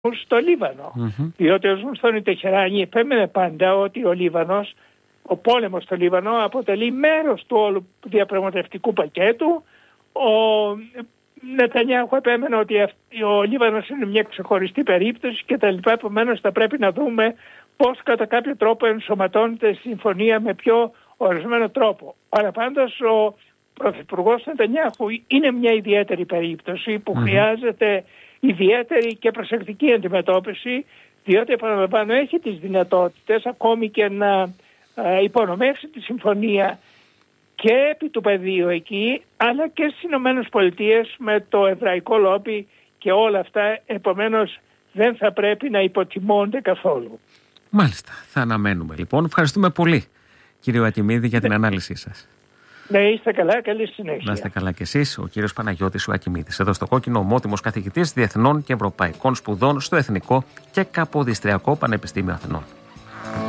στο Λίβανο. Διότι ο Ζουνστόνι Τεχεράνη επέμενε πάντα ότι ο Λίβανος, ο πόλεμος στο Λίβανο αποτελεί μέρος του όλου διαπραγματευτικού πακέτου. Ο Νετανιάχου επέμενε ότι ο Λίβανος είναι μια ξεχωριστή περίπτωση και τα λοιπά. Επομένως θα πρέπει να δούμε πώς κατά κάποιο τρόπο ενσωματώνεται στη συμφωνία με πιο ορισμένο τρόπο. Αλλά πάντως ο Πρωθυπουργός Νετανιάχου είναι μια ιδιαίτερη περίπτωση που χρειάζεται ιδιαίτερη και προσεκτική αντιμετώπιση, διότι επαναλαμβάνω έχει τις δυνατότητες ακόμη και να υπονομεύσει τη συμφωνία και επί του πεδίου εκεί, αλλά και στις Ηνωμένες Πολιτείες με το εβραϊκό λόμπι και όλα αυτά, επομένως δεν θα πρέπει να υποτιμώνται καθόλου. Μάλιστα, θα αναμένουμε λοιπόν. Ευχαριστούμε πολύ κύριο Ακιμίδη για την ανάλυση σας. Ναι, είστε καλά, καλή συνέχεια. Να είστε καλά κι εσείς, ο κύριος Παναγιώτης ο Ακιμίδης. Εδώ στο Κόκκινο, ομότιμος καθηγητής Διεθνών και Ευρωπαϊκών Σπουδών στο Εθνικό και Καποδιστριακό Πανεπιστήμιο Αθηνών.